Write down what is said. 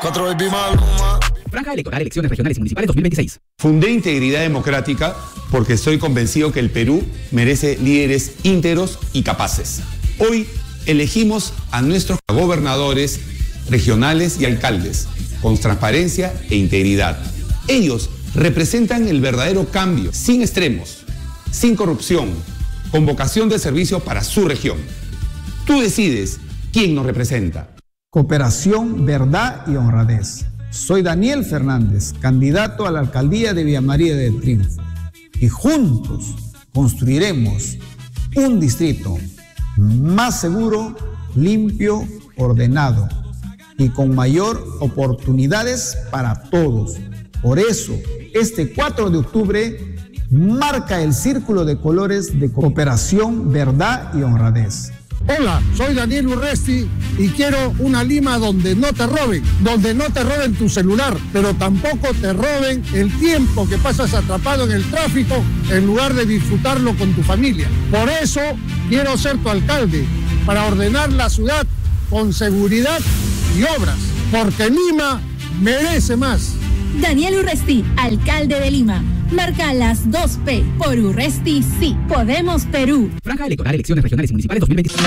4 baby Maluma. Franja electoral, elecciones regionales y municipales 2026. Fundé Integridad Democrática porque estoy convencido que el Perú merece líderes íntegros y capaces. Hoy elegimos a nuestros gobernadores regionales y alcaldes con transparencia e integridad. Ellos representan el verdadero cambio, sin extremos, sin corrupción, con vocación de servicio para su región. Tú decides quién nos representa. Cooperación, verdad y honradez. Soy Daniel Fernández, candidato a la alcaldía de Villa María del Triunfo. Y juntos construiremos un distrito más seguro, limpio, ordenado y con mayor oportunidades para todos. Por eso, este 4 de octubre marca el círculo de colores de cooperación, verdad y honradez. Hola, soy Daniel Urresti y quiero una Lima donde no te roben tu celular, pero tampoco te roben el tiempo que pasas atrapado en el tráfico en lugar de disfrutarlo con tu familia. Por eso quiero ser tu alcalde, para ordenar la ciudad con seguridad y obras, porque Lima merece más. Daniel Urresti, alcalde de Lima. Marca las 2P. Por Urresti, sí. Podemos Perú. Franja electoral, elecciones regionales y municipales 2026.